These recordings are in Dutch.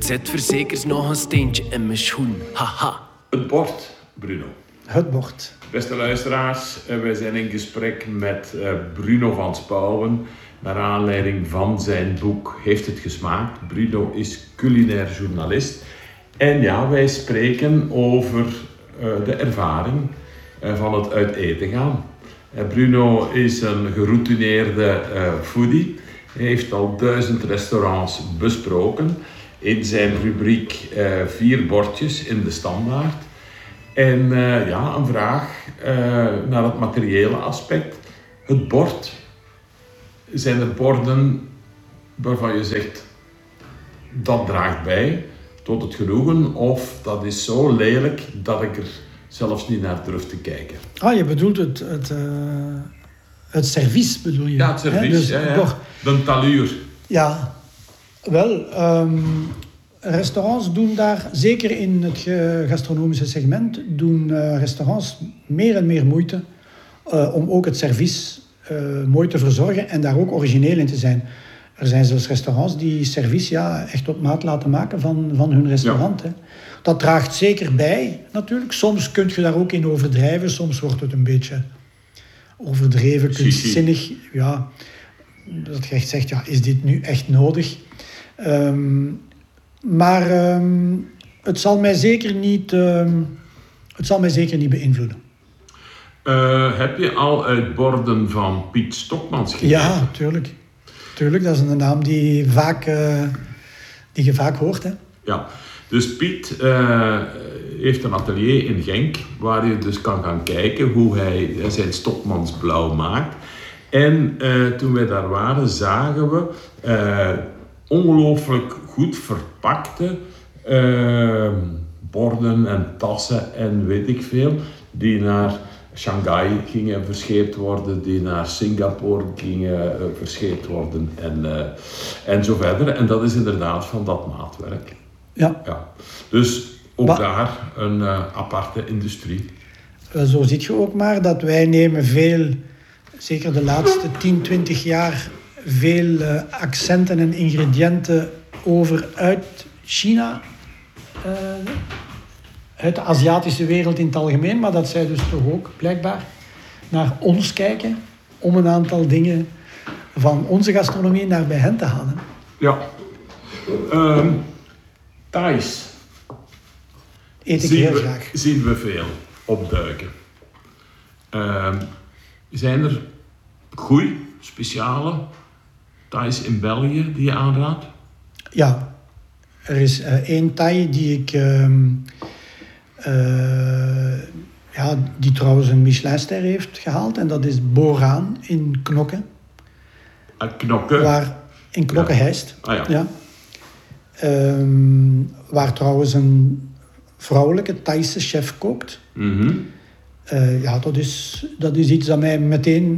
Het zet verzekers nog een steentje in mijn schoen. Haha. Het bord, Bruno. Het bord. Beste luisteraars, wij zijn in gesprek met Bruno van Spouwen naar aanleiding van zijn boek Heeft het gesmaakt? Bruno is culinair journalist. En ja, wij spreken over de ervaring van het uit eten gaan. Bruno is een geroutineerde foodie. Hij heeft al 1000 restaurants besproken in zijn rubriek 4 bordjes in de standaard. En een vraag naar het materiële aspect. Het bord. Zijn er borden waarvan je zegt dat draagt bij tot het genoegen, of dat is zo lelijk dat ik er zelfs niet naar durf te kijken? Je bedoelt het servies, bedoel je? Ja, het servies. Dus, de taluur. Ja, wel. Restaurants doen daar, zeker in het gastronomische segment, doen restaurants meer en meer moeite om ook het servies mooi te verzorgen en daar ook origineel in te zijn. Er zijn zelfs restaurants die servies echt op maat laten maken van hun restaurant. Ja. Hè. Dat draagt zeker bij, natuurlijk. Soms kun je daar ook in overdrijven. Soms wordt het een beetje overdreven, kunstzinnig. Ja, dat je echt zegt, is dit nu echt nodig? Maar het zal mij zeker niet beïnvloeden. Heb je al uit borden van Piet Stokmans gegeten? Ja, tuurlijk. Tuurlijk, dat is een naam die je vaak hoort. Hè? Ja, dus Piet heeft een atelier in Genk waar je dus kan gaan kijken hoe hij zijn Stokmansblauw maakt. En toen wij daar waren, zagen we ongelooflijk goed verpakte borden en tassen en weet ik veel, die naar Shanghai gingen verscheept worden, die naar Singapore gingen verscheept worden en zo verder. En dat is inderdaad van dat maatwerk. Ja. Dus ook daar een aparte industrie. Zo zie je ook maar dat wij nemen veel, zeker de laatste 10, 20 jaar, veel accenten en ingrediënten over uit China, uit de Aziatische wereld in het algemeen, maar dat zij dus toch ook blijkbaar naar ons kijken om een aantal dingen van onze gastronomie naar bij hen te halen. Ja. Thais. Eet ik heel graag. Zien we veel opduiken. Zijn er goeie, speciale Thais in België die je aanraadt? Ja, er is één Thai die ik... die trouwens een Michelinster heeft gehaald. En dat is Boraan in Knokke. Knokke? In Knokke Heist. Ja. Waar trouwens een vrouwelijke Thaise chef kookt. Mm-hmm. Dat is iets dat mij meteen...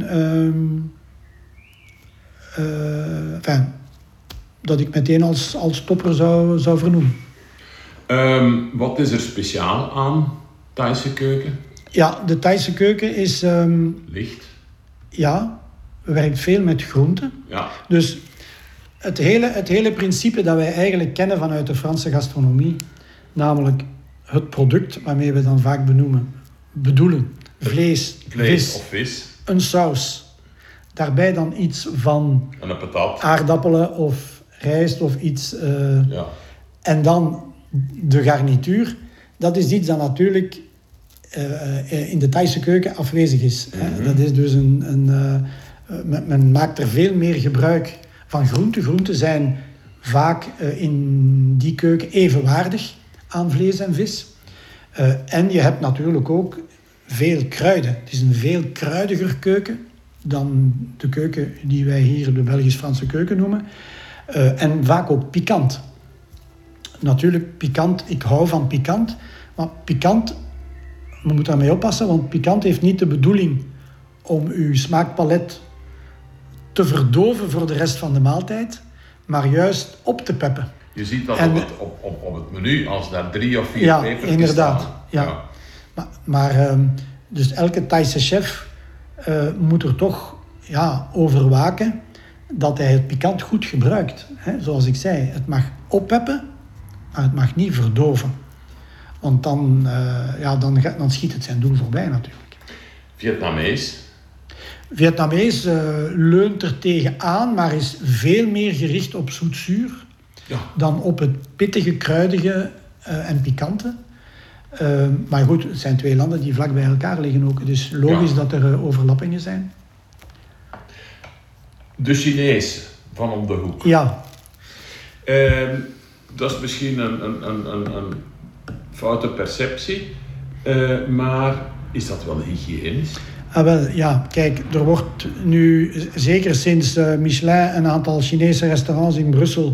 dat ik meteen als topper zou vernoemen. Wat is er speciaal aan Thaise keuken? Ja, de Thaise keuken is... licht. Ja, werkt veel met groenten. Ja. Dus het hele principe dat wij eigenlijk kennen vanuit de Franse gastronomie, namelijk het product waarmee we dan vaak bedoelen vlees of vis, een saus, daarbij dan iets van en een patat, aardappelen of rijst of iets, ja. En dan de garnituur, dat is iets dat natuurlijk in de Thaise keuken afwezig is. Mm-hmm. Dat is dus men maakt er veel meer gebruik van groenten. Groenten zijn vaak in die keuken evenwaardig aan vlees en vis. En je hebt natuurlijk ook veel kruiden. Het is een veel kruidiger keuken dan de keuken die wij hier de Belgisch-Franse keuken noemen. En vaak ook pikant. Natuurlijk, pikant, ik hou van pikant. Maar pikant, we moeten daarmee oppassen, want pikant heeft niet de bedoeling om uw smaakpalet te verdoven voor de rest van de maaltijd, maar juist op te peppen. Je ziet dat op het menu, als daar 3 of 4 pepertjes inderdaad, staan. Ja, maar dus elke Thaise chef moet er toch over waken dat hij het pikant goed gebruikt. Hè? Zoals ik zei, het mag oppeppen, maar het mag niet verdoven. Want dan schiet het zijn doel voorbij natuurlijk. Vietnamees leunt er tegenaan, maar is veel meer gericht op zoetzuur dan op het pittige, kruidige en pikante. Maar goed, het zijn twee landen die vlak bij elkaar liggen ook. Dus logisch dat er overlappingen zijn. De Chinees van om de hoek. Ja. Dat is misschien een foute perceptie, maar is dat wel hygiënisch? Wel, ja, kijk, er wordt nu, zeker sinds Michelin, een aantal Chinese restaurants in Brussel